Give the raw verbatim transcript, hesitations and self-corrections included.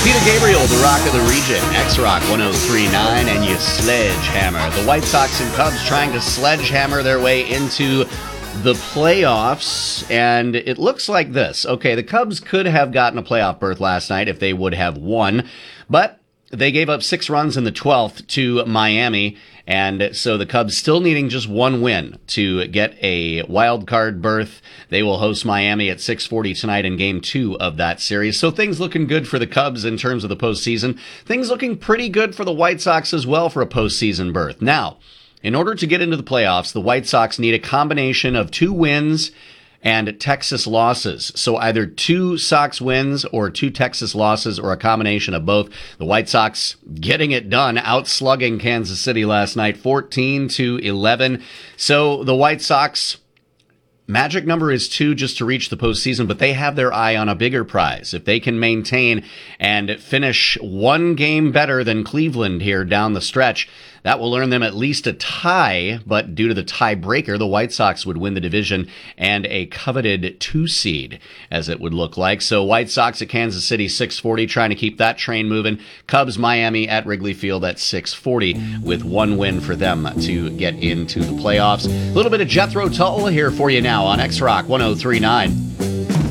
Peter Gabriel, the Rock of the Region, X-Rock ten thirty-nine, and you sledgehammer. The White Sox and Cubs trying to sledgehammer their way into the playoffs, and it looks like this. Okay, the Cubs could have gotten a playoff berth last night if they would have won, but they gave up six runs in the twelfth to Miami, and so the Cubs still needing just one win to get a wild card berth. They will host Miami at six forty tonight in game two of that series. So things looking good for the Cubs in terms of the postseason. Things looking pretty good for the White Sox as well for a postseason berth. Now, in order to get into the playoffs, the White Sox need a combination of two wins and Texas losses. So either two Sox wins or two Texas losses or a combination of both. The White Sox getting it done, outslugging Kansas City last night, fourteen to eleven. So the White Sox magic number is two just to reach the postseason, but they have their eye on a bigger prize. If they can maintain and finish one game better than Cleveland here down the stretch, that will earn them at least a tie, but due to the tiebreaker, the White Sox would win the division and a coveted two seed, as it would look like. So White Sox at Kansas City, six forty, trying to keep that train moving. Cubs, Miami at Wrigley Field at six forty, with one win for them to get into the playoffs. A little bit of Jethro Tull here for you now on X-Rock ten thirty-nine.